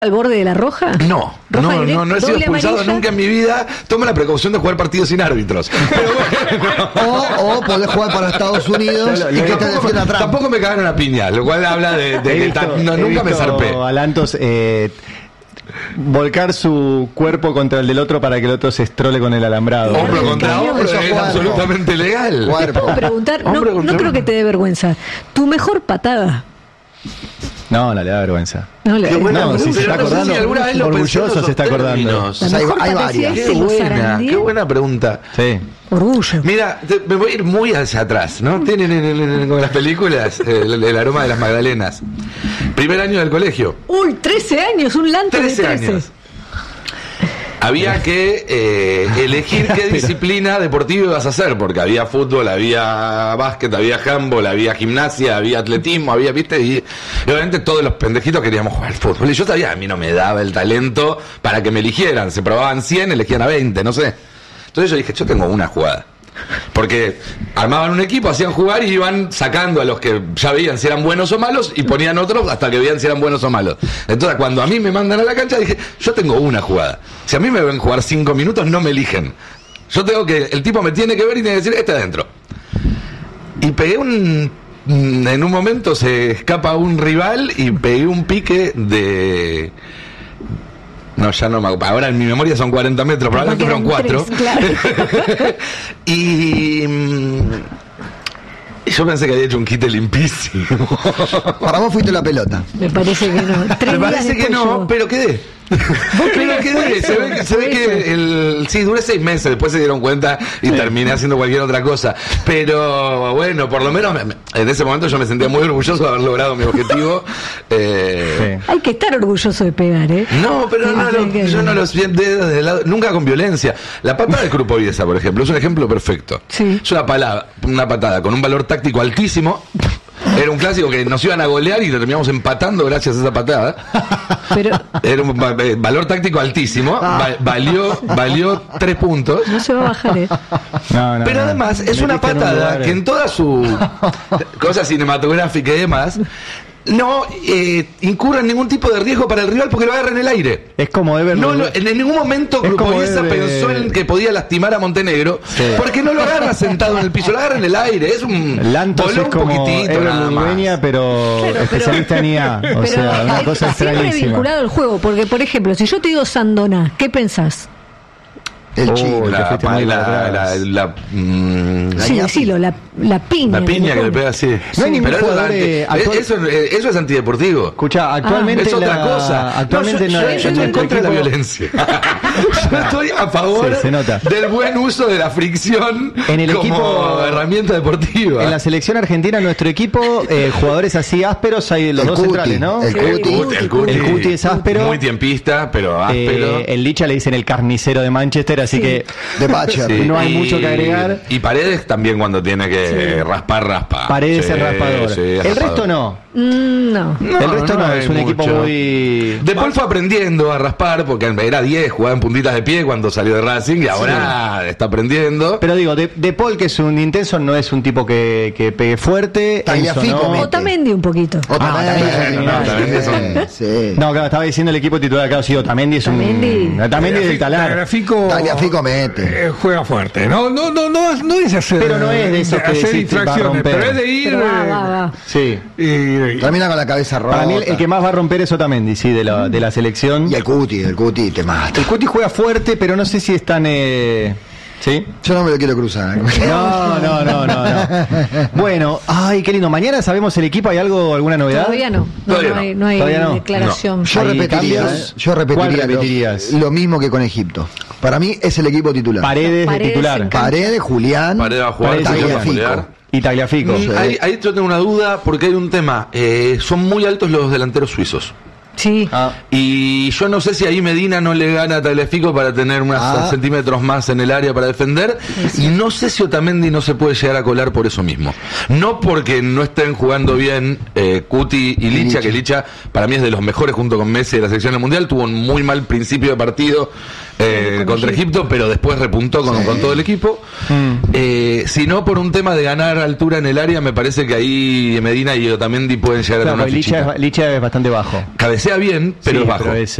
al borde de la roja? No he sido expulsado amarilla. nunca en mi vida. Tomo la precaución de jugar partidos sin árbitros. Pero bueno. O podés jugar para Estados Unidos y que te defienda Trump. Tampoco me cagaron a piña, lo cual habla de que nunca me zarpé. A Lantos volcar su cuerpo contra el del otro para que el otro se estrole con el alambrado. Hombro contra hombro es absolutamente legal. Cuerpo. Puedo preguntar, no creo que te dé vergüenza. ¿Tu mejor patada? No le da vergüenza. No le Qué buena No, si se está pregunta. No sé si acordando, alguna vez lo pensé en orgulloso esos se está acordando. términos. La mejor hay patada varias. que Qué se lo buena, zarandí. qué buena pregunta. Sí. Orgullo. Mira, me voy a ir muy hacia atrás, ¿no? Tienen con las películas el aroma de las magdalenas. Primer año del colegio. Uy, 13 años, un lante de 13 13. años. Había que elegir qué disciplina deportiva ibas a hacer, porque había fútbol, había básquet, había handball, había gimnasia, había atletismo, ¿viste? Y obviamente todos los pendejitos queríamos jugar al fútbol. Y yo sabía, a mí no me daba el talento para que me eligieran. Se probaban 100, elegían a 20, no sé. Entonces yo dije, yo tengo una jugada. Porque armaban un equipo, hacían jugar y iban sacando a los que ya veían si eran buenos o malos y ponían otros hasta que veían si eran buenos o malos. Entonces cuando a mí me mandan a la cancha dije, yo tengo una jugada. Si a mí me ven jugar 5 minutos no me eligen. Yo tengo que, el tipo me tiene que ver y tiene que decir, este adentro. Y pegué en un momento se escapa un rival y pegué un pique de... No, ya no me acuerdo. Ahora en mi memoria son 40 metros, probablemente fueron 4. Claro. Y yo pensé que había hecho un quite limpísimo. Para vos fuiste la pelota. Me parece que no. 3 Me días parece que después no, llegó. pero quedé. Pero quedé. Se ve que sí, duré 6 meses, después se dieron cuenta y terminé haciendo cualquier otra cosa. Pero bueno, por lo menos en ese momento yo me sentía muy orgulloso de haber logrado mi objetivo. Hay que estar orgulloso de pegar, ¿eh? No, pero yo no lo siento desde el lado, nunca con violencia. La patada de Krupoviesa, por ejemplo, es un ejemplo perfecto. Sí. Es una patada con un valor táctico altísimo. Era un clásico que nos iban a golear y terminamos empatando gracias a esa patada. Pero Era un valor táctico altísimo. Valió 3 puntos. no se va a bajar, ¿eh? No, Pero además es una Metiste en un patada lugar, que en toda su cosa cinematográfica y demás no incurre en ningún tipo de riesgo para el rival porque lo agarra en el aire. Es como En ningún momento Es como Krupoviesa Ever, pensó en que podía lastimar a Montenegro, Sí. porque no lo agarra sentado en el piso, lo agarra en el aire. Es un Lantos voló es un como poquitito Ever nada más. Ludueña, pero especialista en IA. O Pero sea, una cosa siempre extrañísima. vinculado al juego, porque por ejemplo, si yo te digo Sandona, ¿qué pensás? El chico. te fuiste muy para atrás. Sí, decilo, la piña. La piña que le pega así. No hay ningún Pero jugador eso es antideportivo. Escucha, actualmente Es otra cosa. Actualmente yo estoy en contra de la violencia. Yo estoy a favor Sí, se nota. del buen uso de la fricción En el como equipo- herramienta deportiva. En la selección argentina, nuestro equipo, jugadores así ásperos, hay los El dos Cuti, centrales, ¿no? el Cuti. El Cuti es áspero. Muy tiempista, pero áspero. El Licha le dicen el carnicero de Manchester, así que De Butcher. Sí, no hay mucho que agregar. Y Paredes también cuando tiene que raspa. Paredes Sí, es raspador. sí, El raspador. resto no. No. El resto no, es un hay equipo mucho. muy... De Paul fue aprendiendo a raspar porque era 10, jugaba en puntitas de pie cuando salió de Racing y ahora está aprendiendo. Pero digo, de Paul, que es un intenso, no es un tipo que pegue fuerte. Tagliafico, Enzo, mete. Otamendi un poquito. Otamendi. Otamendi son- Sí. No, claro, estaba diciendo el equipo titular, claro, sí, Otamendi es Otamendi es del talar. Tagliafico mete. juega fuerte. No es hacer. Pero no es de esos que hacer decís, va a infracciones, romper. pero es de ir. Pero va. Sí. Termina con la cabeza rota. Para mí el que más va a romper es Otamendi, sí, de la selección. Y el Cuti te mata. El Cuti juega fuerte, pero no sé si es tan... ¿Sí? Yo no me lo quiero cruzar. No. Bueno, ay, qué lindo. Mañana sabemos el equipo, ¿hay alguna novedad? Todavía no. Todavía No hay Todavía no. declaración. Yo ¿Hay repetiría, cambios? yo ¿Cuál repetiría repetirías? lo mismo que con Egipto. Para mí es el equipo titular. Paredes de Paredes titular. en Paredes, Julián, Paredes va a jugar, Paredes Tagliafico y va a jugar. Y Tagliafico. Ahí yo tengo una duda porque hay un tema. Son muy altos los delanteros suizos. Sí. Y yo no sé si ahí Medina no le gana a Tagliafico para tener unos centímetros más en el área para defender. Y no sé si Otamendi no se puede llegar a colar por eso mismo. No porque no estén jugando bien Cuti y Licha, que Licha para mí es de los mejores junto con Messi de la selección del Mundial. Tuvo un muy mal principio de partido contra Egipto, pero después repuntó con todo el equipo. Sino por un tema de ganar altura en el área, me parece que ahí Medina y Otamendi pueden llegar a tener Claro, una fichita. Licha es bastante bajo. Cabecea sea bien, pero Sí, es bajo. pero es,